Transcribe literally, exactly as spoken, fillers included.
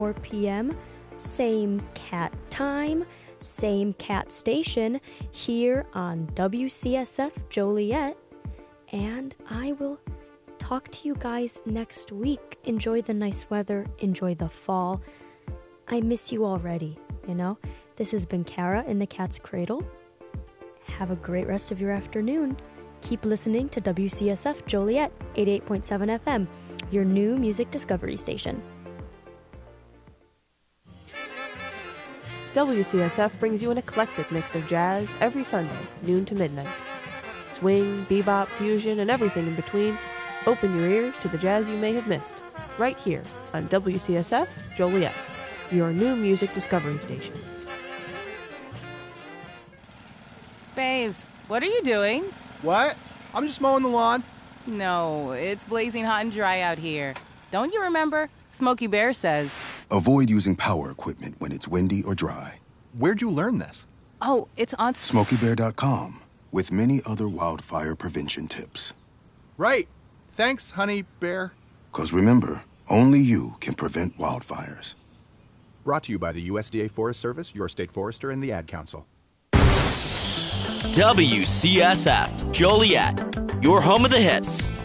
four p.m., same cat time, same cat station, here on W C S F Joliet. And I will talk to you guys next week. Enjoy the nice weather. Enjoy the fall. I miss you already, you know? This has been Kara in the Cat's Cradle. Have a great rest of your afternoon. Keep listening to W C S F Joliet eighty-eight point seven F M, your new music discovery station. W C S F brings you an eclectic mix of jazz every Sunday, noon to midnight. Swing, bebop, fusion, and everything in between. Open your ears to the jazz you may have missed, right here on W C S F Joliet, your new music discovery station. Babes, what are you doing? What? I'm just mowing the lawn. No, it's blazing hot and dry out here. Don't you remember? Smokey Bear says. Avoid using power equipment when it's windy or dry. Where'd you learn this? Oh, it's on Smokey Bear dot com, with many other wildfire prevention tips. Right. Thanks, honey bear. 'Cause remember, only you can prevent wildfires. Brought to you by the U S D A Forest Service, your state forester, and the Ad Council. W C S F Joliet, your home of the hits.